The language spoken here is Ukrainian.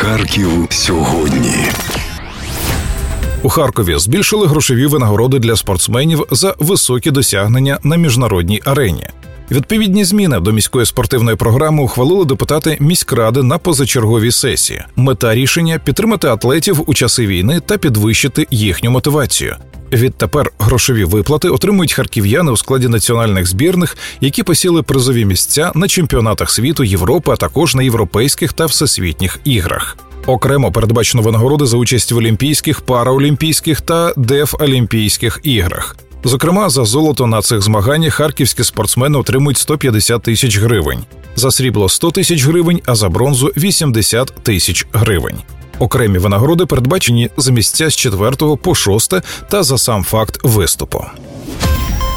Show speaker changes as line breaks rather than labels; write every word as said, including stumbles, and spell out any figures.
Харків сьогодні.
У Харкові збільшили грошові винагороди для спортсменів за високі досягнення на міжнародній арені. Відповідні зміни до міської спортивної програми ухвалили депутати міськради на позачерговій сесії. Мета рішення – підтримати атлетів у часи війни та підвищити їхню мотивацію. Відтепер грошові виплати отримують харків'яни у складі національних збірних, які посіли призові місця на чемпіонатах світу, Європи, а також на європейських та всесвітніх іграх. Окремо передбачено винагороди за участь в Олімпійських, Параолімпійських та Дефолімпійських іграх. Зокрема, за золото на цих змаганнях харківські спортсмени отримують сто п'ятдесят тисяч гривень, за срібло – сто тисяч гривень, а за бронзу – вісімдесят тисяч гривень. Окремі винагороди передбачені за місця з четвертого по шосте та за сам факт виступу.